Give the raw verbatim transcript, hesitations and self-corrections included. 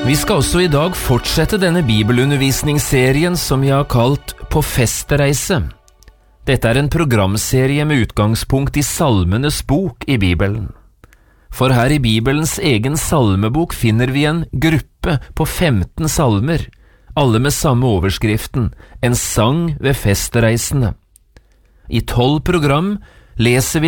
Vi skal også i dag fortsette denne bibelundervisningsserien som vi har kalt På festreise. Dette er en programserie med utgangspunkt i Salmenes bok i Bibelen. For her i Bibelens egen salmebok finner vi en gruppe på femten salmer, alle med samme overskriften, en sang ved festreisende. I tolv program leser vi